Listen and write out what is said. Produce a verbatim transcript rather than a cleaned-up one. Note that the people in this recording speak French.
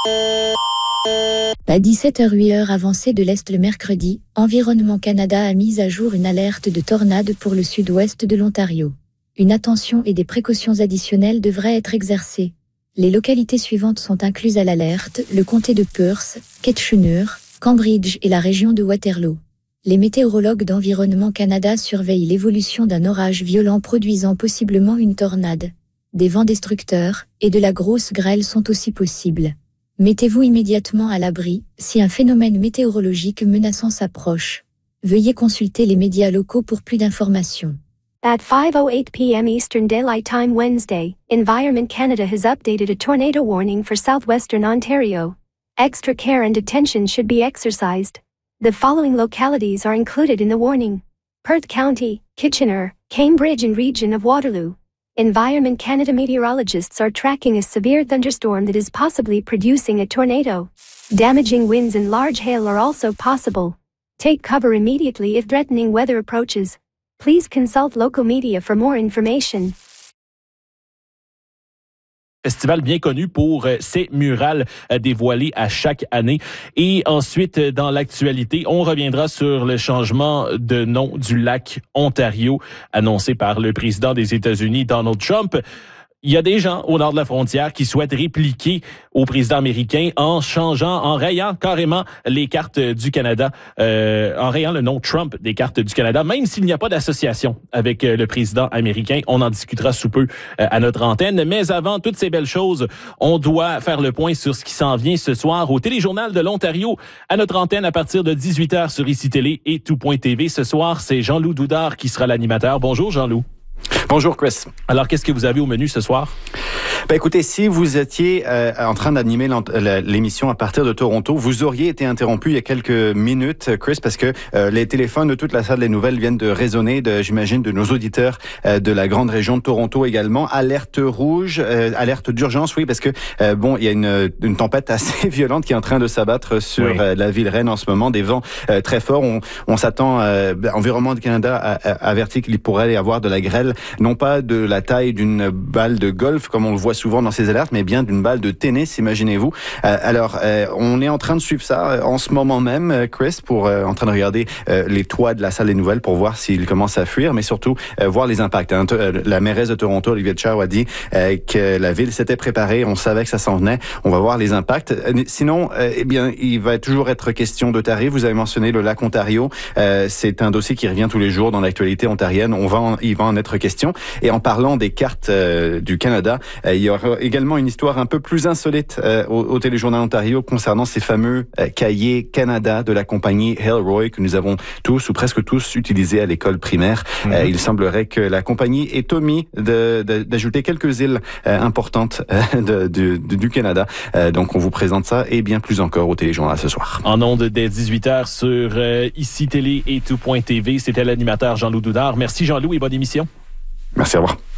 À dix-sept heures huit avancée de l'Est le mercredi, Environnement Canada a mis à jour une alerte de tornade pour le sud-ouest de l'Ontario. Une attention et des précautions additionnelles devraient être exercées. Les localités suivantes sont incluses à l'alerte, le comté de Perth, Kitchener, Cambridge et la région de Waterloo. Les météorologues d'Environnement Canada surveillent l'évolution d'un orage violent produisant possiblement une tornade. Des vents destructeurs et de la grosse grêle sont aussi possibles. Mettez-vous immédiatement à l'abri si un phénomène météorologique menaçant s'approche. Veuillez consulter les médias locaux pour plus d'informations. At five oh eight p.m. Eastern Daylight Time Wednesday, Environment Canada has updated a tornado warning for southwestern Ontario. Extra care and attention should be exercised. The following localities are included in the warning: Perth County, Kitchener, Cambridge and region of Waterloo. Environment Canada meteorologists are tracking a severe thunderstorm that is possibly producing a tornado. Damaging winds and large hail are also possible. Take cover immediately if threatening weather approaches. Please consult local media for more information. Festival bien connu pour euh, ses murales euh, dévoilées à chaque année. Et ensuite, euh, dans l'actualité, on reviendra sur le changement de nom du lac Ontario annoncé par le président des États-Unis, Donald Trump. Il y a des gens au nord de la frontière qui souhaitent répliquer au président américain en changeant, en rayant carrément les cartes du Canada, euh, en rayant le nom Trump des cartes du Canada, même s'il n'y a pas d'association avec le président américain. On en discutera sous peu euh, à notre antenne. Mais avant toutes ces belles choses, on doit faire le point sur ce qui s'en vient ce soir au Téléjournal de l'Ontario, à notre antenne à partir de dix-huit heures sur ICI Télé et tout point T V. Ce soir, c'est Jean-Loup Doudard qui sera l'animateur. Bonjour Jean-Loup. Bonjour Chris. Alors, qu'est-ce que vous avez au menu ce soir? Ben écoutez, si vous étiez euh, en train d'animer l'émission à partir de Toronto, vous auriez été interrompu il y a quelques minutes, Chris, parce que euh, les téléphones de toute la salle des nouvelles viennent de résonner, de, j'imagine, de nos auditeurs euh, de la grande région de Toronto également. Alerte rouge, euh, alerte d'urgence, oui, parce que euh, bon, il y a une, une tempête assez violente qui est en train de s'abattre sur oui. euh, la ville Rennes en ce moment, des vents euh, très forts. On, on s'attend, euh, Environnement du Canada a, a averti qu'il pourrait y avoir de la grêle, non pas de la taille d'une balle de golf, comme on le voit souvent dans ces alertes, mais bien d'une balle de tennis, imaginez-vous. Euh, alors, euh, on est en train de suivre ça euh, en ce moment même, euh, Chris, pour euh, en train de regarder euh, les toits de la salle des nouvelles pour voir s'ils commencent à fuir, mais surtout euh, voir les impacts. Hein. La mairesse de Toronto, Olivia Chow, a dit euh, que la ville s'était préparée, on savait que ça s'en venait, on va voir les impacts. Euh, sinon, euh, eh bien, il va toujours être question de tarifs. Vous avez mentionné le lac Ontario, euh, c'est un dossier qui revient tous les jours dans l'actualité ontarienne. On va en, il va en être question. Et en parlant des cartes euh, du Canada, euh, il y aura également une histoire un peu plus insolite euh, au, au Téléjournal Ontario concernant ces fameux euh, cahiers Canada de la compagnie Hellroy que nous avons tous ou presque tous utilisés à l'école primaire. Mm-hmm. Euh, il semblerait que la compagnie ait omis de, de, d'ajouter quelques îles euh, importantes euh, de, de, de, du Canada. Euh, donc on vous présente ça et bien plus encore au Téléjournal ce soir. En ondes dès dix-huit heures sur euh, ICI Télé et tout point T V, c'était l'animateur Jean-Loup Doudard. Merci Jean-Loup et bonne émission. Merci, au revoir.